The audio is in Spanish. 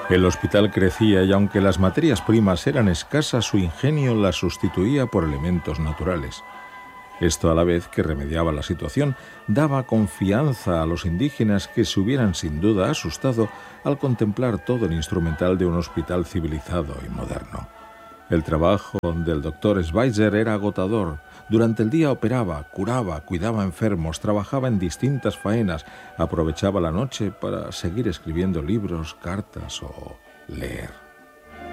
El hospital crecía y aunque las materias primas eran escasas, su ingenio las sustituía por elementos naturales. Esto, a la vez que remediaba la situación, daba confianza a los indígenas que se hubieran sin duda asustado al contemplar todo el instrumental de un hospital civilizado y moderno. El trabajo del doctor Schweitzer era agotador. Durante el día operaba, curaba, cuidaba enfermos, trabajaba en distintas faenas, aprovechaba la noche para seguir escribiendo libros, cartas o leer.